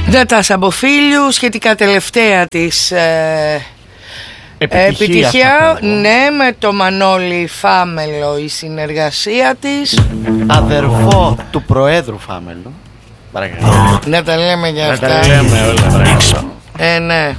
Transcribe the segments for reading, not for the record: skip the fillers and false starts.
Νατάσα Μποφίλιου, σχετικά τελευταία της επιτυχία, ναι, με το Μανώλη Φάμελο η συνεργασία της. Αδερφό του Προέδρου Φάμελο. Παρακαλώ. Να τα λέμε για αυτά. Να τα λέμε όλα, παρακαλώ. Ναι.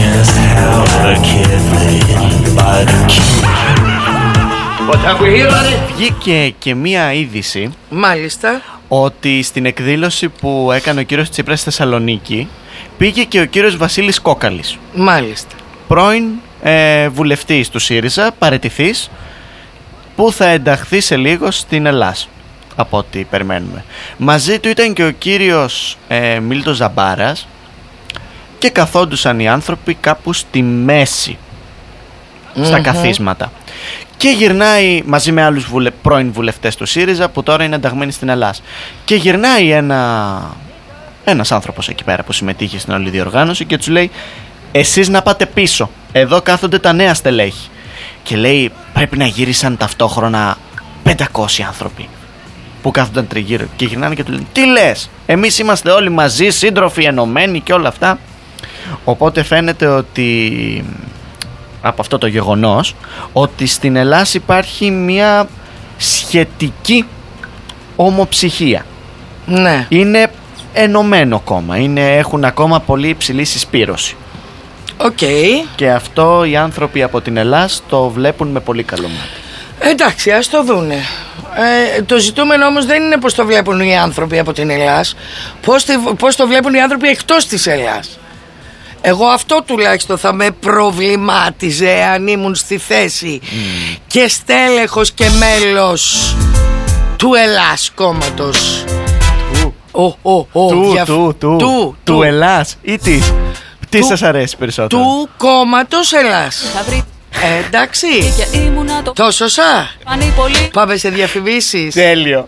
Βγήκε και μία είδηση. Μάλιστα. Ότι στην εκδήλωση που έκανε ο κύριος Τσίπρας στη Θεσσαλονίκη πήγε και ο κύριος Βασίλης Κόκαλης. Μάλιστα. Πρώην βουλευτής του ΣΥΡΙΖΑ, παραιτηθής, που θα ενταχθεί σε λίγο στην Ελλάς, από ό,τι περιμένουμε. Μαζί του ήταν και ο κύριος Μίλτος Ζαμπάρας και καθόντουσαν οι άνθρωποι κάπου στη μέση, στα καθίσματα. Και γυρνάει μαζί με άλλους πρώην βουλευτές του ΣΥΡΙΖΑ που τώρα είναι ενταγμένοι στην Ελλάς. Και γυρνάει ένας άνθρωπος εκεί πέρα που συμμετείχε στην όλη διοργάνωση και τους λέει: εσείς να πάτε πίσω, εδώ κάθονται τα νέα στελέχη. Και λέει: πρέπει να γύρισαν ταυτόχρονα 500 άνθρωποι που κάθονταν τριγύρω. Και γυρνάνε και του λένε: τι λες, εμείς είμαστε όλοι μαζί, σύντροφοι, ενωμένοι και όλα αυτά. Οπότε φαίνεται ότι από αυτό το γεγονός ότι στην Ελλάδα υπάρχει μια σχετική ομοψυχία. Ναι. Είναι ενωμένο κόμμα, έχουν ακόμα πολύ υψηλή συσπήρωση. Και αυτό οι άνθρωποι από την Ελλάδα το βλέπουν με πολύ καλό μάτι. Εντάξει, ας το δούνε. Το ζητούμενο όμως δεν είναι πώς το βλέπουν οι άνθρωποι από την Ελλάδα, πώς το βλέπουν οι άνθρωποι εκτός της Ελλάδας. Εγώ αυτό τουλάχιστον θα με προβλημάτιζε αν ήμουν στη θέση και στέλεχος και μέλος του Ελλάς κόμματος. Του Ελλάς ή της? Τι σας αρέσει περισσότερο? Του κόμματος Ελλάς. Εντάξει. Τόσο σα. Πάμε σε διαφημίσεις. Τέλειο.